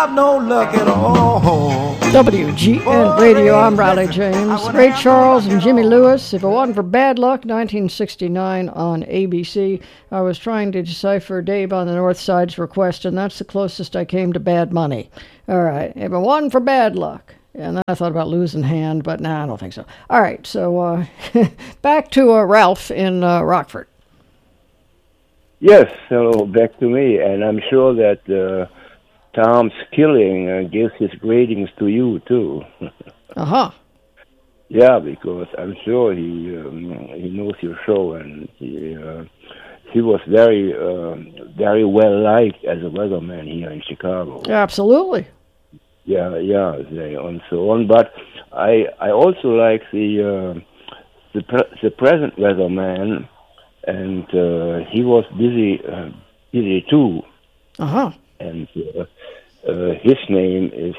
have no luck at all. WGN Radio, I'm Riley James. Ray Charles and Jimmy Lewis. If it wasn't for Bad Luck, 1969 on ABC. I was trying to decipher Dave on the North Side's request, and that's the closest I came to Bad Money. All right, if it wasn't for Bad Luck. And then I thought about Losing Hand, but I don't think so. All right, so back to Ralph in Rockford. Yes, so back to me, and I'm sure that Tom Skilling gives his greetings to you too. Uh-huh. Yeah, because I'm sure he knows your show, and he was very well liked as a weatherman here in Chicago. Absolutely. Yeah, and so on. But I also like the present weatherman, and he was busy too. Uh-huh. And his name is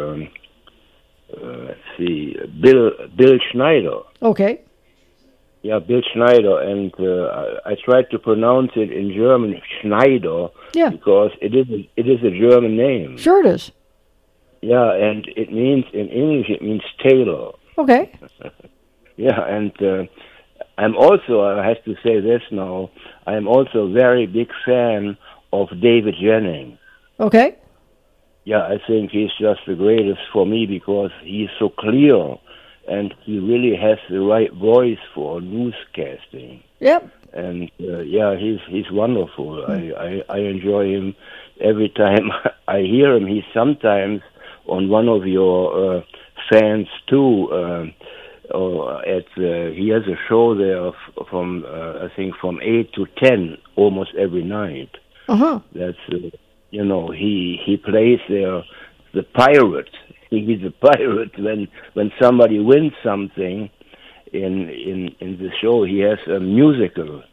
let's see, Bill Schneider. Okay. Yeah, Bill Schneider, and I tried to pronounce it in German, Schneider, because it is a German name. Sure it is. Yeah, and it means, in English, it means tailor. Okay. Yeah, and I'm also, I have to say this now, I'm also a very big fan of David Jennings. Okay. Yeah, I think he's just the greatest for me because he's so clear, and he really has the right voice for newscasting. Yep. And he's wonderful. I enjoy him every time I hear him. He's sometimes on one of your fans too. He has a show there from I think from 8 to 10 almost every night. Uh-huh. That's he plays there the pirate. He's a pirate when somebody wins something in the show. He has a musical.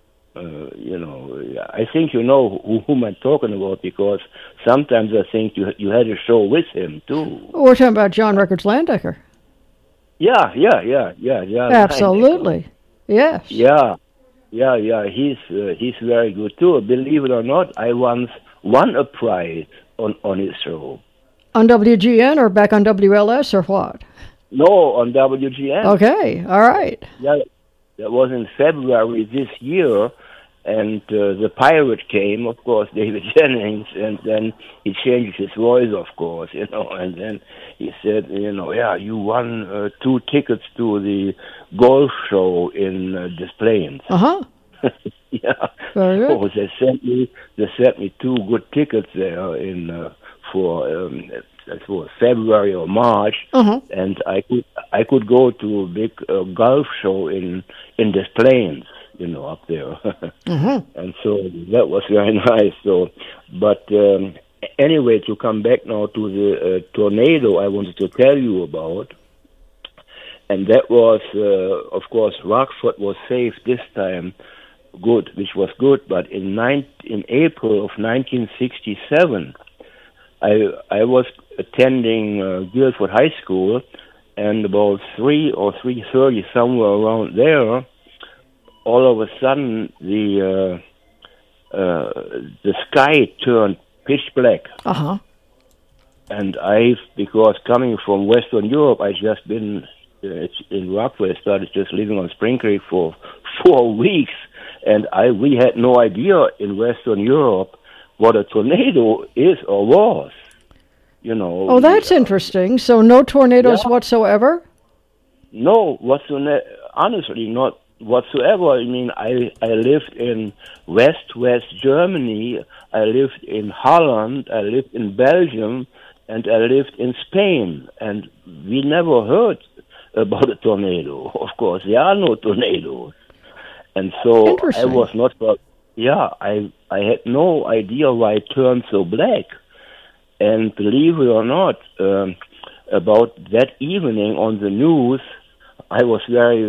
I think you know whom I'm talking about because sometimes I think you had a show with him too. We're talking about John Records Landecker. Yeah. Absolutely. Yes. Yeah. He's very good too. Believe it or not, I once won a prize on his show. On WGN or back on WLS or what? No, on WGN. Okay, all right. Yeah, that was in February this year, and the pirate came, of course, David Jennings, and then he changed his voice, of course, and then he said, you won 2 tickets to the golf show in Des Plaines. Uh-huh. Yeah. Very good. Oh, they sent me 2 good tickets there for February or March, uh-huh. and I could go to a big golf show in Des Plaines, up there, uh-huh. and so that was very nice. So, but anyway, to come back now to the tornado I wanted to tell you about, and that was, of course, Rockford was saved this time. Good, which was good, but in April of 1967, I was attending Guilford High School, and about 3 or 3:30, somewhere around there, all of a sudden the sky turned pitch black. Uh-huh. And because coming from Western Europe, I just been in Rockford. I started just living on Spring Creek for 4 weeks. And we had no idea in Western Europe what a tornado is or was. Oh, that's interesting. So no tornadoes whatsoever? No, honestly, not whatsoever. I mean, I lived in West Germany. I lived in Holland. I lived in Belgium. And I lived in Spain. And we never heard about a tornado. Of course, there are no tornadoes. And so I was not, I had no idea why it turned so black. And believe it or not, about that evening on the news, I was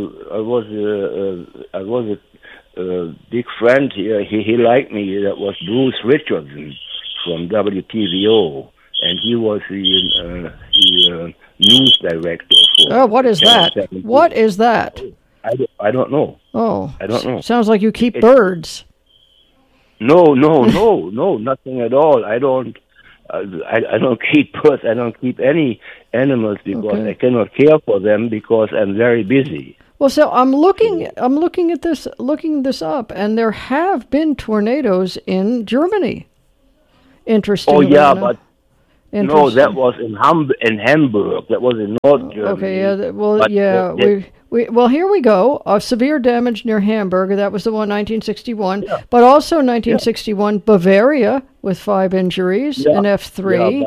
a big friend here. He liked me. That was Bruce Richardson from WTVO, and he was the news director. What is that? What is that? I don't know. Oh, I don't know. Sounds like you keep birds. No, nothing at all. I don't I don't keep birds. I don't keep any animals because Okay. I cannot care for them because I'm very busy. Well, so I'm looking at this up, and there have been tornadoes in Germany. Interestingly Oh yeah, enough. but no, Interesting. that was in Hamburg. That was in North Germany. Okay, yeah. Well, But yeah. Well, here we go. Severe damage near Hamburg. That was the one, 1961. Yeah. But also 1961, Bavaria with 5 injuries, Yeah. an F3.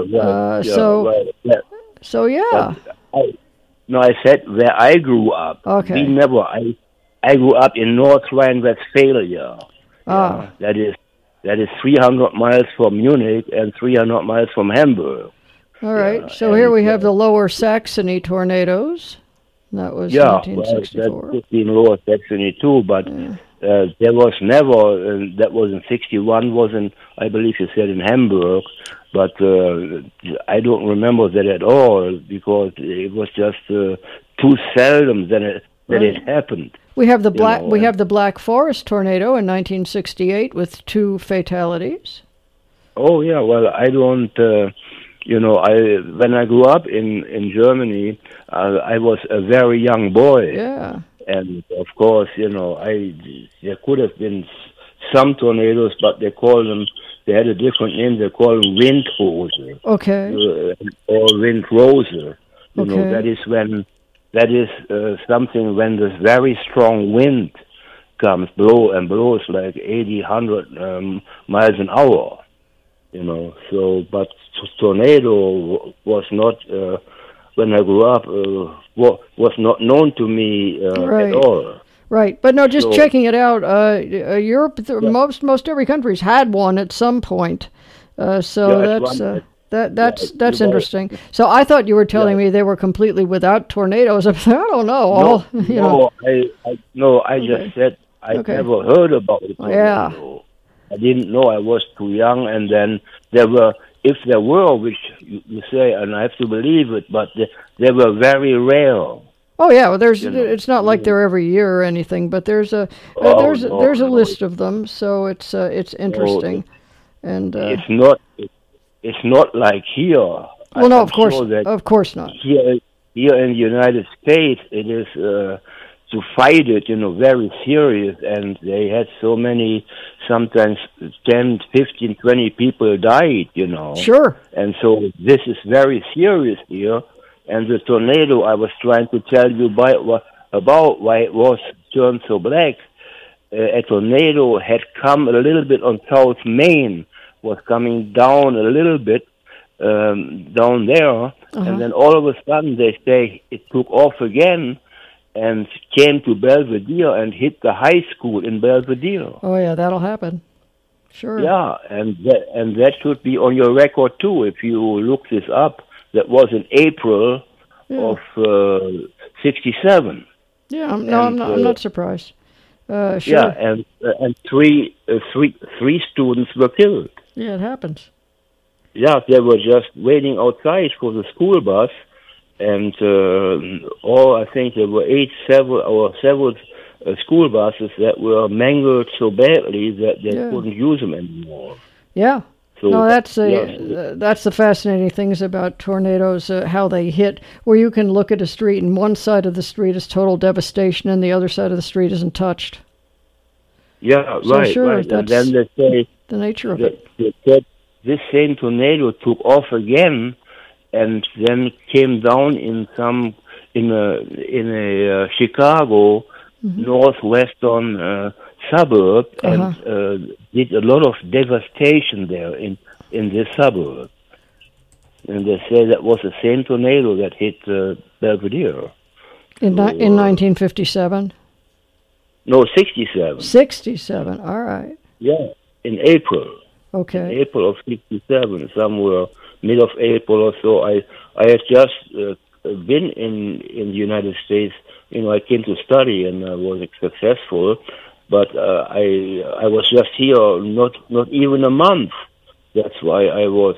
So yeah. No, I said where I grew up. Okay. I grew up in North Rhine-Westphalia. Ah. Yeah, that is 300 miles from Munich and 300 miles from Hamburg. All right. Yeah, So here we and, have the Lower Saxony tornadoes. That was Yeah, well, 1964. that could be in Lower Saxony too, but there was never, that was in 61, I believe you said in Hamburg, but I don't remember that at all because it was just too seldom that it happened. We have the Black Forest tornado in 1968 with 2 fatalities. Oh yeah, well I don't. When I grew up in Germany, I was a very young boy. Yeah. And of course, there could have been some tornadoes, but they had a different name. They call them Windhose. Okay. Or Windrose. Okay. That is something when this very strong wind blows like 80, 100 miles an hour. But tornado was not, when I grew up, was not known to me Right. at all. Right, but no, just So- checking it out. Europe, most every country's had one at some point. So Yeah, that's interesting. So I thought you were telling me they were completely without tornadoes. I don't know. I just said I Okay. never heard about it. Yeah. I didn't know. I was too young, and then if there were, which you say, and I have to believe it, but they were very rare. Oh yeah, well, it's not like they're every year or anything, but there's a list of them, so it's interesting, and It's not like here. well, no, I'm of course, sure that of course not. here in the United States, it is to fight it, very serious, and they had so many, sometimes 10, 15, 20 people died, Sure. And so this is very serious here. And the tornado I was trying to tell you about why it was turned so black, a tornado had come a little bit on South Main, was coming down a little bit down there, and then all of a sudden they say it took off again and came to Belvedere and hit the high school in Belvedere. Oh yeah, that'll happen. Sure. Yeah, and that should be on your record too. If you look this up, that was in April of '67. Yeah, I'm not surprised. Sure. Yeah, and three students were killed. Yeah, it happens. Yeah, they were just waiting outside for the school bus, and I think there were several school buses that were mangled so badly that they couldn't use them anymore. Yeah. So, no, that's the fascinating things about tornadoes, how they hit, where you can look at a street and one side of the street is total devastation and the other side of the street isn't touched. Yeah, So right, sure, right. And that's then they say the nature of it. they said this same tornado took off again, and then came down in a Chicago northwestern suburb, and did a lot of devastation there in this suburb. And they say that was the same tornado that hit Belvedere. In 1957? No, 67. 67, all right. Yeah, in April. Okay. In April of 67, somewhere mid of April or so. I had just been in the United States. I came to study and I was successful, but I was just here not even a month. That's why I was,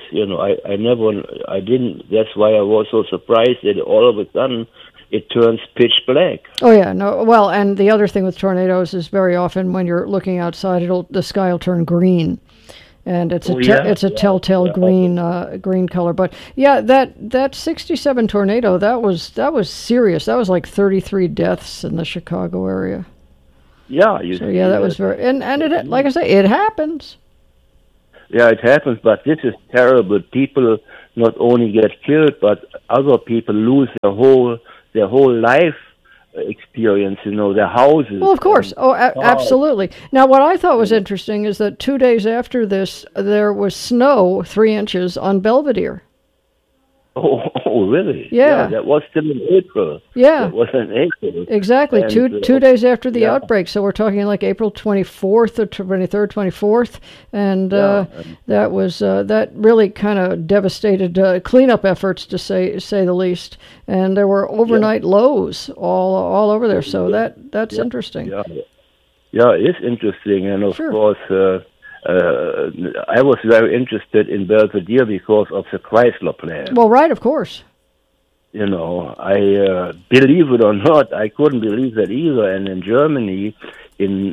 that's why I was so surprised that all of a sudden it turns pitch black. Oh yeah, no. Well, and the other thing with tornadoes is very often when you're looking outside, the sky will turn green, and it's yeah, telltale green color. But yeah, that '67 tornado, that was serious. That was like 33 deaths in the Chicago area. yeah. So yeah, that was very and it, like I say, it happens. Yeah, it happens, but this is terrible. People not only get killed, but other people lose their whole life experience. Their houses. Well, of course. Absolutely. Now, what I thought was interesting is that 2 days after this, there was snow 3 inches on Belvedere. Oh, really? Yeah. That was still in April. Yeah. That was in April. Exactly. And, two days after the yeah. outbreak. So we're talking like April 24th or 23rd, 24th. And that was that really kind of devastated cleanup efforts, to say the least. And there were overnight lows all over there. So that's interesting. Yeah, it's interesting. And of Sure. course, I was very interested in Belvedere because of the Chrysler plant. Well, right, of course. I believe it or not, I couldn't believe that either. And in Germany, in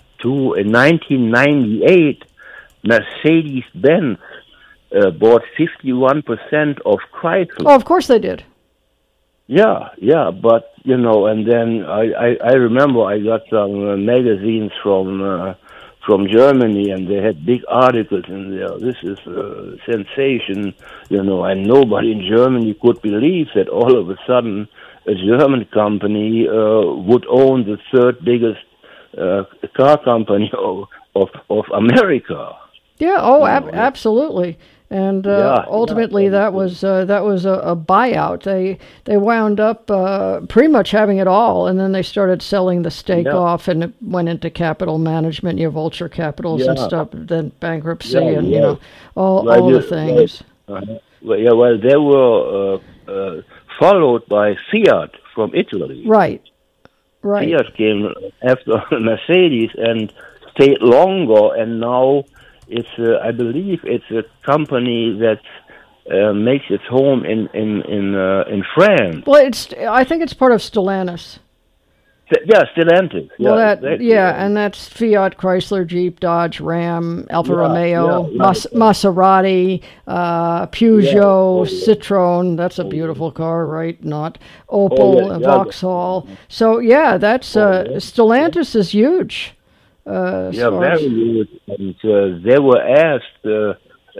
1998, Mercedes-Benz bought 51% of Chrysler. Oh, of course they did. Yeah, but and then I remember I got some magazines from Germany, and they had big articles in there. This is a sensation, and nobody in Germany could believe that all of a sudden a German company would own the third biggest car company of America. Yeah. Oh, absolutely. And ultimately, that was a buyout. They wound up pretty much having it all, and then they started selling the stake off, and it went into capital management, vulture capitals and stuff. Then bankruptcy, and all the things. Well, they were followed by Fiat from Italy. Right. Fiat came after Mercedes and stayed longer, and now. I believe it's a company that makes its home in France. Well, I think it's part of Stellantis. Yeah, Stellantis. Well, and that's Fiat, Chrysler, Jeep, Dodge, Ram, Alfa Romeo, Maserati, Peugeot, Citroen. That's a beautiful car, right? Not Opel, Vauxhall. So that's Stellantis is huge. Very good. And they were asked to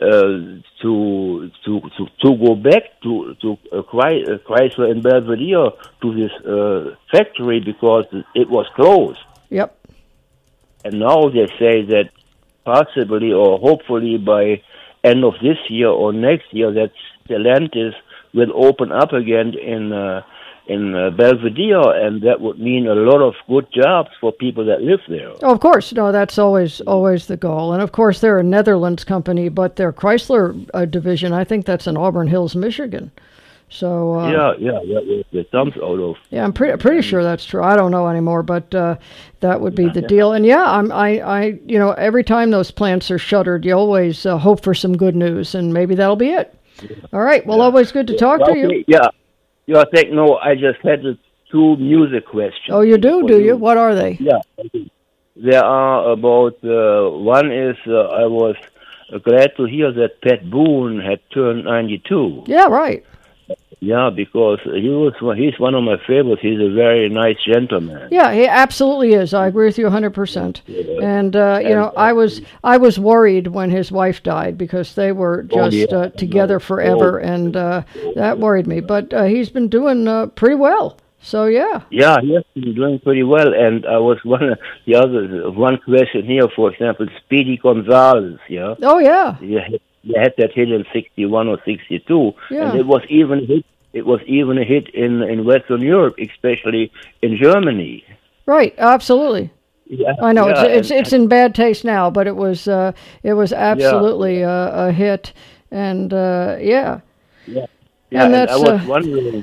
go back to Chrysler in Belvedere to this factory because it was closed. Yep. And now they say that possibly or hopefully by end of this year or next year that Stellantis will open up again in Belvedere, and that would mean a lot of good jobs for people that live there. Oh, of course. No, that's always the goal. And of course, they're a Netherlands company, but their Chrysler division, I think that's in Auburn Hills, Michigan. So it comes out of. Yeah, I'm pretty sure that's true. I don't know anymore, but that would be the deal. And I every time those plants are shuttered, you always hope for some good news, and maybe that'll be it. All right. Well, always good to talk to you. Yeah. I think I just had 2 music questions. Oh, you do you? What are they? Yeah. There are about, one is, I was glad to hear that Pat Boone had turned 92. Yeah, right. Yeah, because he's one of my favorites. He's a very nice gentleman. Yeah, he absolutely is. I agree with you 100%. And I was worried when his wife died because they were just together forever, and that worried me. But he's been doing pretty well. So yeah. Yeah, he has been doing pretty well. And I was one question here, for example, Speedy Gonzalez. Yeah. Oh yeah. They had that hit in 61 or 62, and it was even a hit in Western Europe, especially in Germany. Right, absolutely. Yeah, I know it's in bad taste now, but it was absolutely a hit, and Yeah, and that's, I was wondering.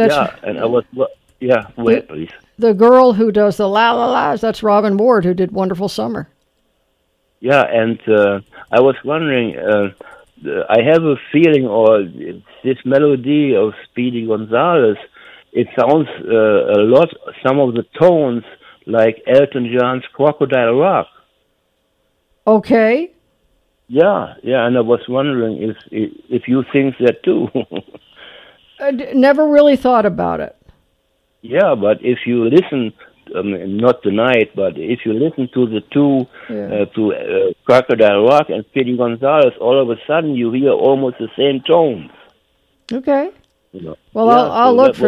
Please. The girl who does the la la la's, that's Robin Ward, who did Wonderful Summer. Yeah, and I was wondering, I have a feeling, or this melody of Speedy Gonzalez, it sounds a lot, some of the tones, like Elton John's Crocodile Rock. Okay. Yeah, and I was wondering if you think that too. I never really thought about it. Yeah, but if you listen, not tonight, but if you listen to the two, to Crocodile Rock and Speedy Gonzales, all of a sudden you hear almost the same tones. Okay. You know? Well, Yeah, I'll so look that for